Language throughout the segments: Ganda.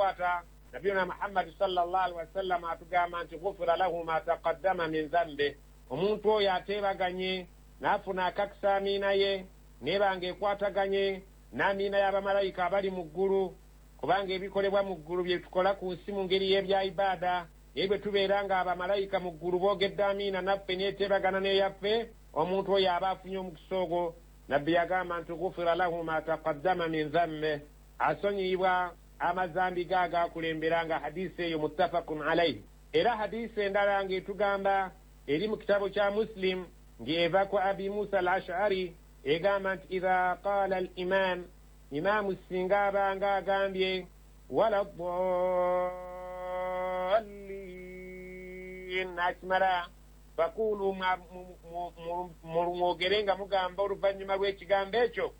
ekwata nabiyuna Muhammad sallallahu alaihi wasallam atugamba nti ghufira lahu ma taqaddama min dhanbi. Omuntu oyo atebaganye n'afuna akakisa amiina ye nebanga ekwataganye n'amiina y'abamalayika abali mu ggulu, kubanga ebikolebwa mu ggulu bye tukola ku nsi mu ngeri y'ebya ibaada, naye bwe tubeera nga abamalayika mu ggulu boogedde amiina naffe neetebagana n'eyaffe, omuntu oyo aba afunye omukisa ogwo. Nabbi yagamba nti ghufira lahu ma taqaddama min dhanbi, asonyiyibwa amazambi ge agaakulembera, nga hadisi eyo muttafaqun alayhi. Era hadisi endala ng'etugamba eri mu kitabo kya Muslim ng'eva ku Abi Musa al-Ash'ari egamba nti idha qala al-imam, imaamu singa abanga agambye wala ddallin nakimala fakulu mwogerenga mugamba oluvannyuma lw'ekigambo ekyo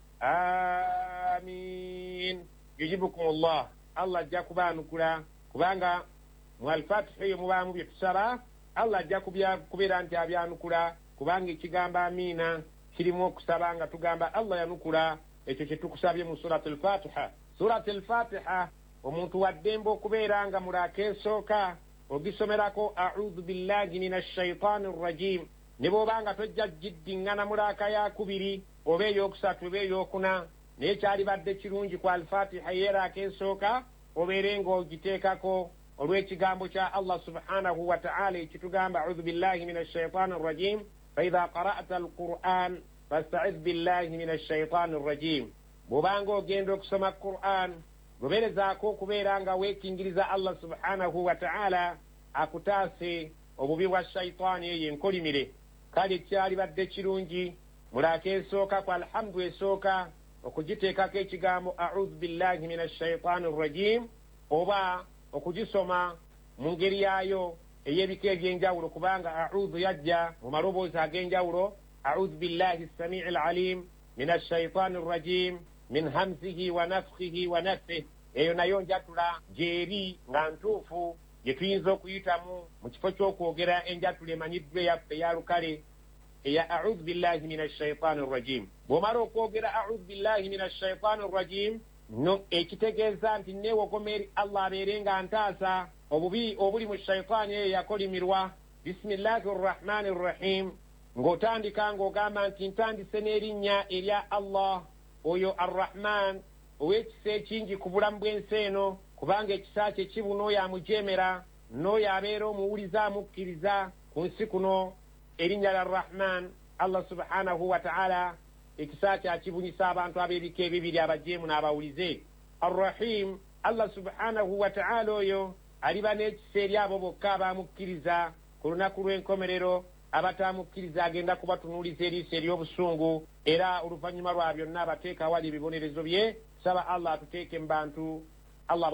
amin yujibukumullah, Allah ajja kubaanukula, kubanga mu al-Fatiha eyo mubaamu bye tusaba, Allah ajja kubeera nti abyanukula, kubanga ekigambo amiina kirimu okusaba nga tugamba Allah yanukula ekyo kye tukusabye mu surati al-Fatiha. Surati al-Fatiha omuntu waddembe okubeera nga mulaaka esooka ogisomerako a'udhu billahi minash shaitani rrajim, ne bw'obanga tojja giddiŋŋana mulaaka yakubiri oba ey'okusatu oba ey'okuna, naye kyalibadde kirungi ku al-Fatiha yeeraaka esooka obeere ng'ogiteekako olw'ekigambo kya Allah subhanahu wa ta'ala ekitugamba a'udhu billahi minash shaitani rrajim fa idha qara'ta al-Qur'an fasta'idh billahi minash shaitani rrajim. Bw'obanga ogenda okusoma Qur'an goberezaako okubeera nga weekingiriza Allah subhanahu wa ta'ala akutaase obubi bwa shaitaani eyo enkolimire. Kale kyalibadde kirungi mulaaka esooka ku alhamdu esooka okugiteekako ekigambo a'udhu billahi minash shaitani rrajim, oba okugisoma mu ngeri yaayo ey'ebika eby'enjawulo, kubanga a'udhu yajja mu maloboozi ag'enjawulo. a'udhu billahi as-sami'il alim minash shaitani rrajim min hamzihi wa nafthihi wa nafthihi, eyo nayo njatula gyeri nga ntuufu gye tuyinza okuyitamu mu kifo ky'okwogera enjatula emanyiddwa eyaffe eya lukale eya a'udhu billahi minash shaitani rrajim. Bw'omala okwogera a'udhu billahi minash shaitani rrajim, no ekitegeeza nti neewogoma eri Allah abeere nga ntaasa obubi obuli mu shaitaani eyo yakolimirwa. Bismillahi rrahmani rrahim, ng'otandika ng'ogamba nti ntandise n'erinnya erya Allah oyo arrahman, ow'ekisa ekingi ku bulamu bw'ensi eno, kubanga ekisa kye kibuna oyo amujeemera n'oyo abeera omuwuliza amukkiriza ku nsi kuno. Erinnya lya Rahman, Allah subhanahu wa ta'ala ekisa kye akibunyisa abantu ab'ebika ebibiri, abajeemu n'abawulize. Arrahim, Allah subhanahu wa ta'ala oyo aliba n'ekisa eri abo bokka abaamukkiriza ku lunaku lw'enkomerero. Abatamukkiriza agenda kubatunuuliza eriiso ery'obusungu, era oluvannyuma lwa byonna abateeka awali ebibonerezo bye. Saba Allah atuteeke mu bantu Allah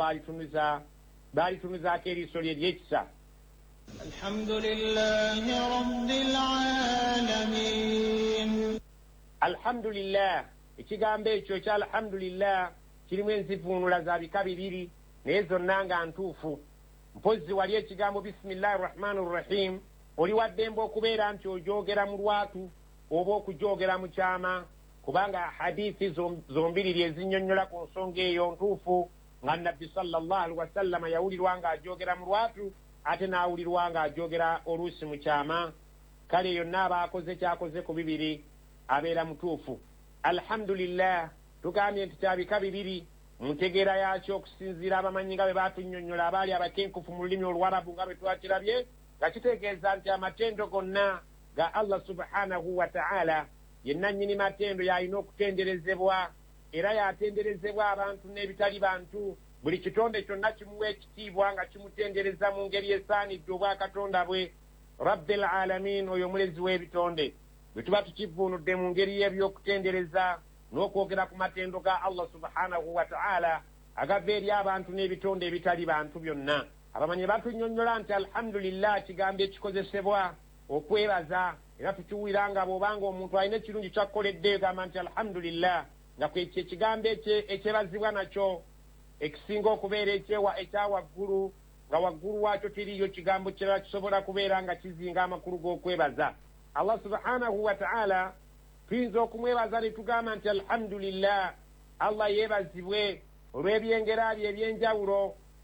baalitunuzaako eriiso lye ery'ekisa. Alhamdulillahi rabbil alamin. Alhamdulillah, ekigambo ekyo kya alhamdulillah kirimu enzivuunula za bika bibiri naye zonna nga ntuufu. Mpozzi wali ekigambo bisimillahi rrahmani rrahim oli waddembe okubeera nti ojoogera mu lwatu oba okujoogera mu kyama, kubanga hadithi zombiriri ezinnyonnyola ku nsonga eyo ntuufu, nga nabbi sallallahu alaihi wasallama yawulirwa nga ajoogera mu lwatu ate n'awulirwa nga ajoogera oluusi mu kyama. Kale yonna aba akoze kyakoze ku bibiri abeera mutuufu. Alhamdulillah tugambye nti kyabika bibiri mu ntegeera yakyo okusinziira abamanyi nga bwe baatunnyonnyola abaali abakenkufu mu lulimi Oluwarabu nga bwe twakirabye, nga kitegeeza nti amatendo gonna ga Allah subhanahu wa ta'ala yenna nnyini matendo y'alina okutenderezebwa, era yatenderezebwa abantu n'ebitali bantu. Buli kitonde kyonna kimuwa ekitiibwa nga kimutendereza mu ngeri esaanidde obwakatonda bwe. Rabbil alamin, oyo mulezi w'ebitonde, bwe tuba tukivuunudde mu ngeri y'ebyokutendereza n'okwogera ku matendo ga Allah subhanahu wa ta'ala agava eri abantu n'ebitonde ebitali bantu byonna. Abamanyi batunnyonnyola nti alhamdulillah kigambo ekikozesebwa okwebaza, era tukiwulira nga bw'obanga omuntu alina ekirungi kyakkoledde gamba nti alhamdulillah, nga kwekyo ekigambo ekyebazibwa nakyo ekisinga okubeera ekya waggulu, nga waggulu waakyo tiriyo kigambo kirala kisobola kubeera nga kizinga amakulu g'okwebaza. Allah subhanahu wa ta'ala tuyinza okumwebaza ne tugamba nti alhamdulillah, Allah yeebazibwe olw'ebyengera bye eby'enjawulo